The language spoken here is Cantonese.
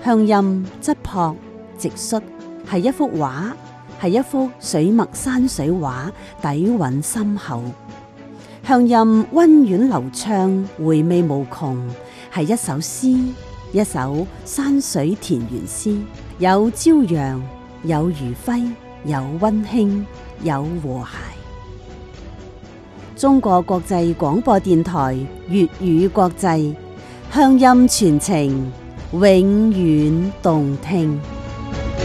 鄉音質樸直率，係一幅畫，係一幅水墨山水畫，底蘊深厚。鄉音溫婉流暢，回味無窮，係一首詩，一首山水田園詩，有朝陽，有餘暉，有溫馨，有和諧。中國國際廣播電台粵語國際，鄉音傳情，永遠動聽。